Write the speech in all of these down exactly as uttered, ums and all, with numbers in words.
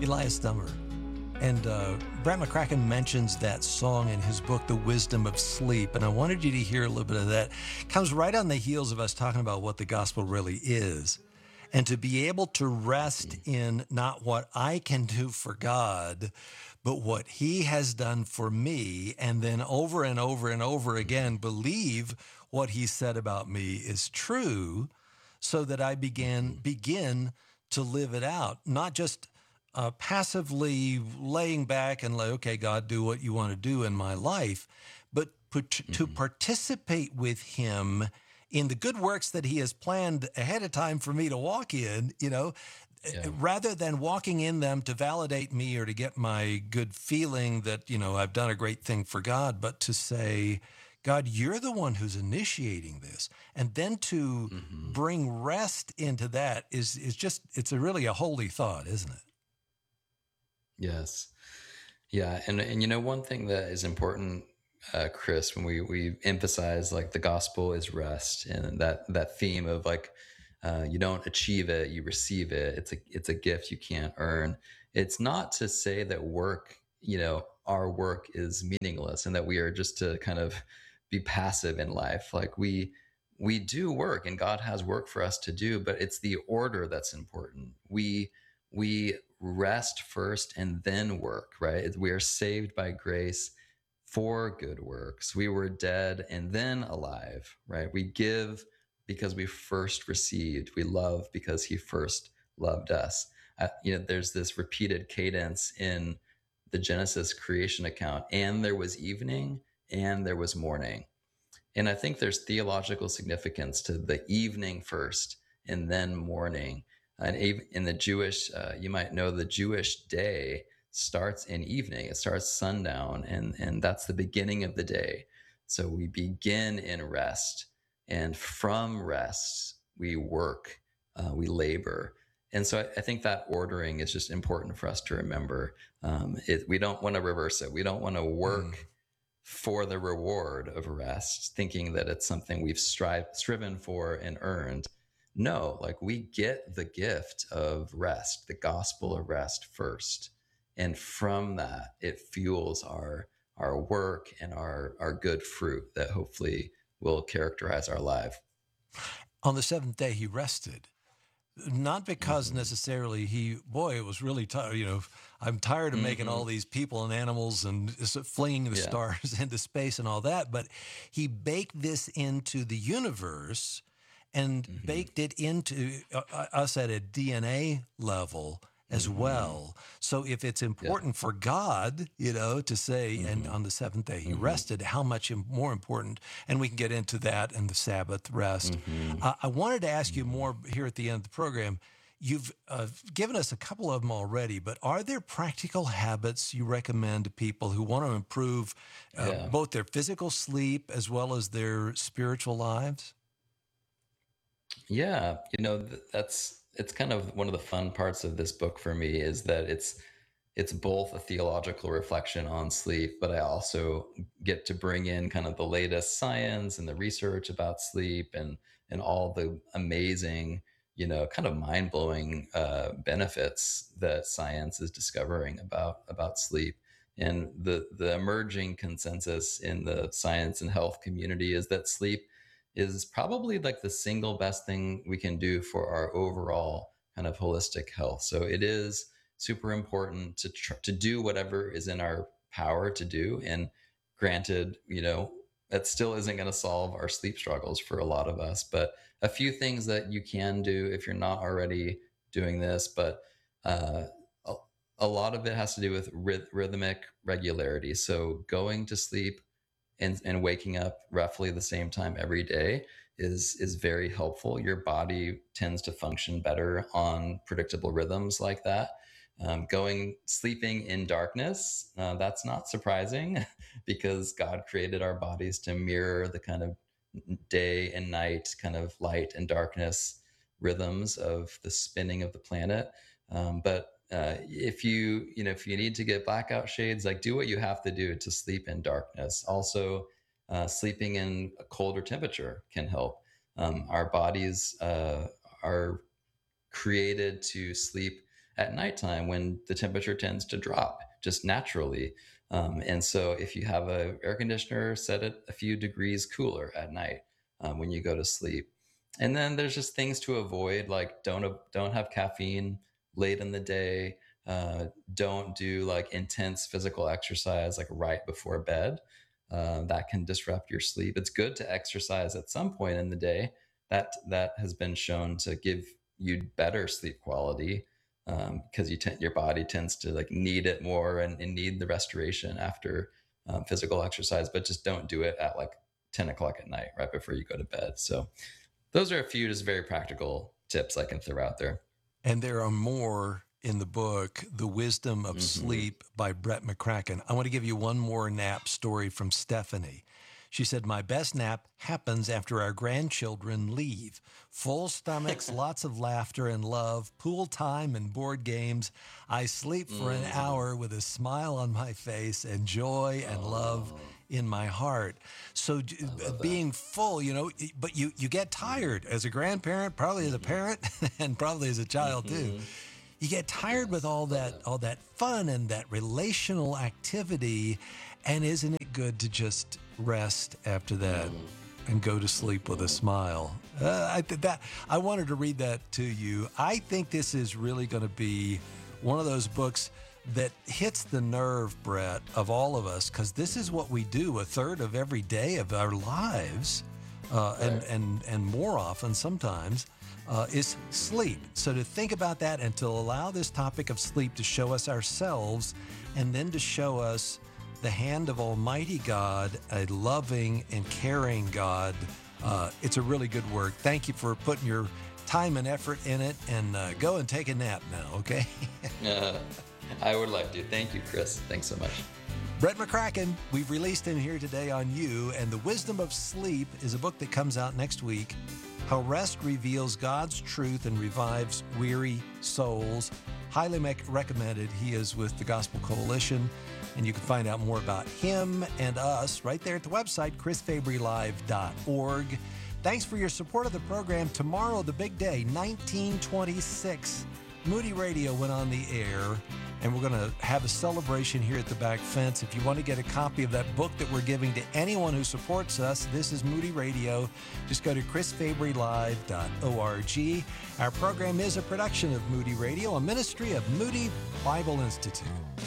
Elias Dummer. And uh, Brett McCracken mentions that song in his book, The Wisdom of Sleep. And I wanted you to hear a little bit of that. It comes right on the heels of us talking about what the gospel really is. And to be able to rest in not what I can do for God, but what he has done for me, and then over and over and over again, believe what he said about me is true, so that I began begin to live it out, not just uh, passively laying back and like, okay, God, do what you want to do in my life, but put, to Mm-hmm. participate with him in the good works that he has planned ahead of time for me to walk in, you know, Yeah. rather than walking in them to validate me or to get my good feeling that, you know, I've done a great thing for God, but to say, God, you're the one who's initiating this. And then to Mm-hmm. bring rest into that is, is just, it's a really a holy thought, isn't it? Yes. Yeah. And, and you know, one thing that is important, uh, Chris, when we, we emphasize like the gospel is rest, and that, that theme of like, uh, you don't achieve it, you receive it. It's a, it's a gift you can't earn. It's not to say that work, you know, our work is meaningless and that we are just to kind of be passive in life. Like we, we do work and God has work for us to do, but it's the order that's important. We, we rest first and then work, right? We are saved by grace for good works. We were dead and then alive, right? We give because we first received. We love because he first loved us. Uh, you know, there's this repeated cadence in the Genesis creation account, and there was evening and there was morning. And I think there's theological significance to the evening first and then morning. And in the Jewish, uh, you might know the Jewish day starts in evening. It starts sundown, and, and that's the beginning of the day. So we begin in rest, and from rest, we work, uh, we labor. And so I, I think that ordering is just important for us to remember. Um, it, we don't want to reverse it. We don't want to Mm. work for the reward of rest, thinking that it's something we've strive, striven for and earned. No, like we get the gift of rest, the gospel of rest first. And from that, it fuels our our work and our our good fruit that hopefully will characterize our life. On the seventh day, he rested. Not because Mm-hmm. necessarily he, boy, it was really tired. You know, I'm tired of making Mm-hmm. all these people and animals and flinging the Yeah. stars into space and all that, but he baked this into the universe and Mm-hmm. baked it into uh, us at a D N A level as Mm-hmm. well. So if it's Yeah. important for God, you know, to say, and Mm-hmm. on the seventh day he Mm-hmm. rested, how much more important, and we can get into that and the Sabbath rest. Mm-hmm. Uh, I wanted to ask you Mm-hmm. more here at the end of the program. You've uh, given us a couple of them already, but are there practical habits you recommend to people who want to improve uh, Yeah. both their physical sleep as well as their spiritual lives? Yeah, you know, th- that's it's kind of one of the fun parts of this book for me is that it's it's both a theological reflection on sleep, but I also get to bring in kind of the latest science and the research about sleep and and all the amazing, you know, kind of mind-blowing uh, benefits that science is discovering about about sleep. And the the emerging consensus in the science and health community is that sleep is probably like the single best thing we can do for our overall kind of holistic health. So it is super important to tr- to do whatever is in our power to do. And granted, you know, that still isn't going to solve our sleep struggles for a lot of us, but a few things that you can do if you're not already doing this. But uh, a, a lot of it has to do with ryth- rhythmic regularity. So going to sleep and, and waking up roughly the same time every day is is very helpful. Your body tends to function better on predictable rhythms like that. Um, going sleeping in darkness, uh, that's not surprising because God created our bodies to mirror the kind of day and night, kind of light and darkness rhythms of the spinning of the planet. Um, but uh, if you you know if you need to get blackout shades, like do what you have to do to sleep in darkness. Also, uh, sleeping in a colder temperature can help. Um, our bodies uh, are created to sleep at nighttime when the temperature tends to drop just naturally. Um, and so if you have a air conditioner, set it a few degrees cooler at night um, when you go to sleep. And then there's just things to avoid, like don't don't have caffeine late in the day. Uh, don't do like intense physical exercise like right before bed. Uh, that can disrupt your sleep. It's good to exercise at some point in the day. That that has been shown to give you better sleep quality um, because you tend your body tends to like need it more and, and need the restoration after um, physical exercise. But just don't do it at like ten o'clock at night, right before you go to bed. So those are a few just very practical tips I can throw out there. And there are more in the book, The Wisdom of Mm-hmm. Sleep by Brett McCracken. I want to give you one more nap story from Stephanie. She said, my best nap happens after our grandchildren leave. Full stomachs, lots of laughter and love, pool time and board games. I sleep for an Mm. hour with a smile on my face and joy and love in my heart. So j- being full, you know, but you, you get tired as a grandparent, probably as a parent, and probably as a child too. You get tired with all that, all that fun and that relational activity. And isn't it good to just rest after that and go to sleep with a smile? Uh, I th- that I wanted to read that to you. I think this is really going to be one of those books that hits the nerve, Brett, of all of us, because this is what we do a third of every day of our lives, uh, and, and, and more often sometimes, uh, is sleep. So to think about that and to allow this topic of sleep to show us ourselves and then to show us the hand of Almighty God, a loving and caring God, uh, it's a really good work. Thank you for putting your time and effort in it, and uh, go and take a nap now, okay? Uh, I would like to. Thank you, Chris. Thanks so much. Brett McCracken, we've released him here today on You, and The Wisdom of Sleep is a book that comes out next week. How Rest Reveals God's Truth and Revives Weary Souls. Highly mec- recommended. He is with the Gospel Coalition, and you can find out more about him and us right there at the website, chris fabry live dot org. Thanks for your support of the program. Tomorrow, the big day, nineteen twenty-six. Moody Radio went on the air, and we're going to have a celebration here at the back fence. If you want to get a copy of that book that we're giving to anyone who supports us, this is Moody Radio. Just go to chris fabry live dot org. Our program is a production of Moody Radio, a ministry of Moody Bible Institute.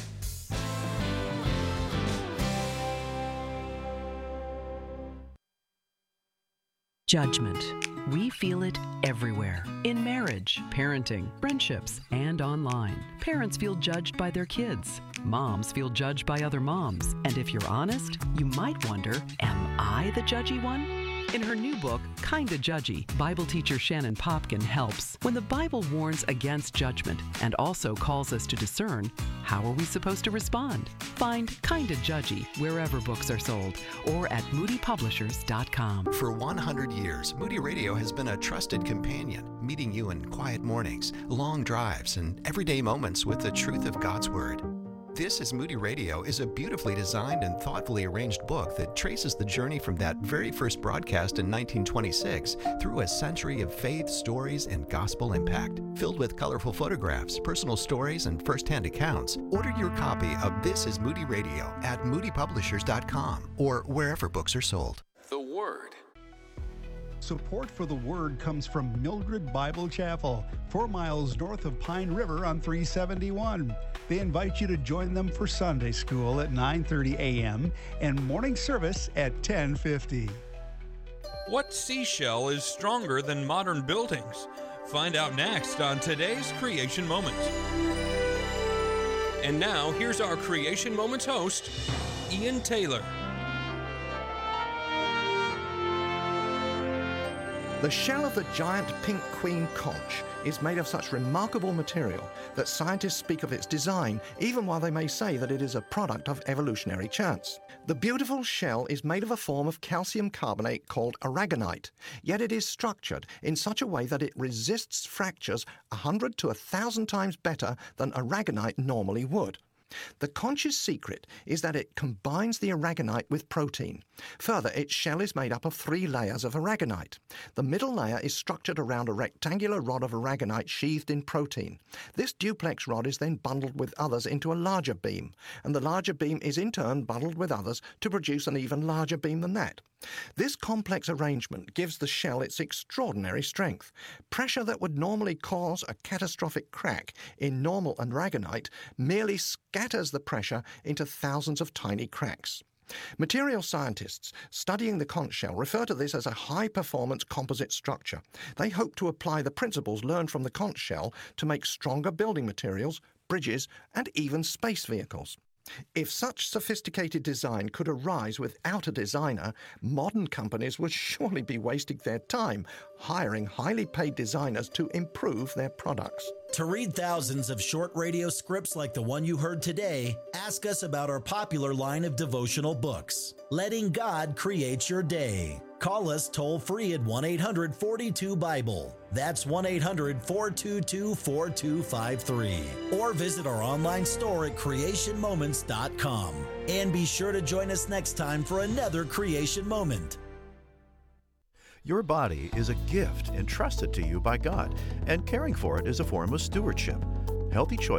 Judgment. We feel it everywhere. In marriage, parenting, friendships, and online. Parents feel judged by their kids. Moms feel judged by other moms. And if you're honest, you might wonder, am I the judgy one? In her new book, Kinda Judgy, Bible teacher Shannon Popkin helps. When the Bible warns against judgment and also calls us to discern, how are we supposed to respond? Find Kinda Judgy wherever books are sold or at moody publishers dot com. For one hundred years, Moody Radio has been a trusted companion, meeting you in quiet mornings, long drives, and everyday moments with the truth of God's Word. This is Moody Radio is a beautifully designed and thoughtfully arranged book that traces the journey from that very first broadcast in nineteen twenty-six through a century of faith, stories, and gospel impact. Filled with colorful photographs, personal stories, and first-hand accounts, order your copy of This is Moody Radio at moody publishers dot com or wherever books are sold. The Word. Support for the Word comes from Mildred Bible Chapel, four miles north of Pine River on three seventy-one. They invite you to join them for Sunday school at nine thirty a.m. and morning service at ten fifty. What seashell is stronger than modern buildings? Find out next on today's Creation Moments. And now, here's our Creation Moments host, Ian Taylor. The shell of the giant pink queen conch is made of such remarkable material that scientists speak of its design even while they may say that it is a product of evolutionary chance. The beautiful shell is made of a form of calcium carbonate called aragonite, yet it is structured in such a way that it resists fractures one hundred to one thousand times better than aragonite normally would. The conch's secret is that it combines the aragonite with protein. Further, its shell is made up of three layers of aragonite. The middle layer is structured around a rectangular rod of aragonite sheathed in protein. This duplex rod is then bundled with others into a larger beam, and the larger beam is in turn bundled with others to produce an even larger beam than that. This complex arrangement gives the shell its extraordinary strength. Pressure that would normally cause a catastrophic crack in normal aragonite merely scatters the pressure into thousands of tiny cracks. Material scientists studying the conch shell refer to this as a high-performance composite structure. They hope to apply the principles learned from the conch shell to make stronger building materials, bridges, and even space vehicles. If such sophisticated design could arise without a designer, modern companies would surely be wasting their time hiring highly paid designers to improve their products. To read thousands of short radio scripts like the one you heard today, ask us about our popular line of devotional books, Letting God Create Your Day. Call us toll-free at one eight hundred forty-two Bible. That's one eight hundred four two two four two five three. Or visit our online store at creation moments dot com. And be sure to join us next time for another Creation Moment. Your body is a gift entrusted to you by God, and caring for it is a form of stewardship. Healthy choices